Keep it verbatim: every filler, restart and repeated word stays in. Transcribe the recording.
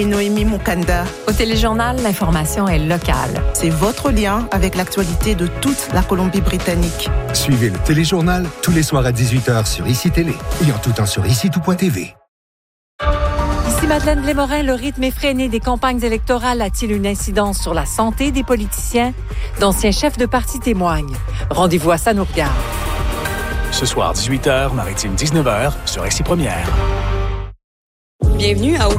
Et Noémie Moukanda. Au Téléjournal, l'information est locale. C'est votre lien avec l'actualité de toute la Colombie-Britannique. Suivez le Téléjournal tous les soirs à dix-huit heures sur ICI Télé et en tout temps sur ici tout point t v. Ici Madeleine Blémorin, le rythme effréné des campagnes électorales a-t-il une incidence sur la santé des politiciens? D'anciens chefs de parti témoignent. Rendez-vous à Ça nous regarde. Ce soir, dix-huit heures, Maritime dix-neuf heures, sur Ici Première. Bienvenue à